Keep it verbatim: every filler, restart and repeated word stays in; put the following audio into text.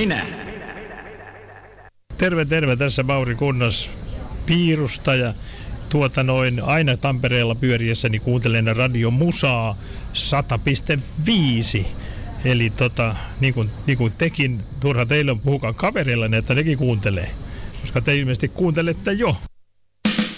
minä. Terve, terve. Tässä Mauri Kunnas Piirusta ja tuota noin aina Tampereella pyöriessäni kuuntelen Radio Musaa sata pilkku viisi. Eli tota, niin kuin, niin kuin tekin, turha teille on, puhukaa kavereillanne, että nekin kuuntelee. Koska te ilmeisesti kuuntelette jo.